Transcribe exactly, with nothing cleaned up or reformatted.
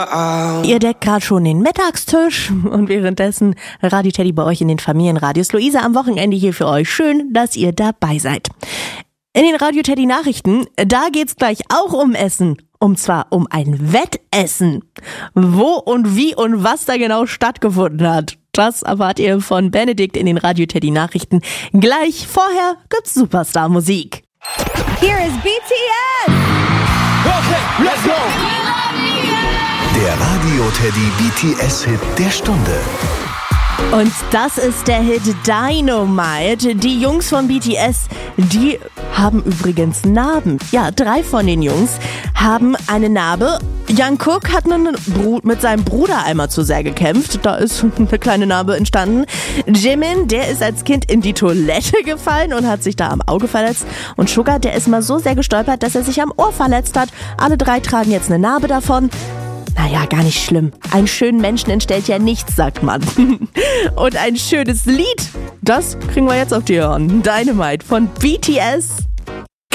Ihr deckt gerade schon den Mittagstisch und währenddessen Radio Teddy bei euch in den Familienradios. Luisa am Wochenende hier für euch. Schön, dass ihr dabei seid. In den Radio Teddy Nachrichten, da geht's gleich auch um Essen. Und zwar um ein Wettessen. Wo und wie und was da genau stattgefunden hat, das erfahrt ihr von Benedikt in den Radio Teddy Nachrichten. Gleich vorher gibt's Superstar-Musik. Here is B T S! Okay, let's go! Der Radio Teddy B T S-Hit der Stunde. Und das ist der Hit Dynamite. Die Jungs von B T S, die haben übrigens Narben. Ja, drei von den Jungs haben eine Narbe. Jungkook hat mit seinem Bruder einmal zu sehr gekämpft. Da ist eine kleine Narbe entstanden. Jimin, der ist als Kind in die Toilette gefallen und hat sich da am Auge verletzt. Und Suga, der ist mal so sehr gestolpert, dass er sich am Ohr verletzt hat. Alle drei tragen jetzt eine Narbe davon. Naja, gar nicht schlimm. Einen schönen Menschen entstellt ja nichts, sagt man. Und ein schönes Lied, das kriegen wir jetzt auf die Ohren. Dynamite von B T S.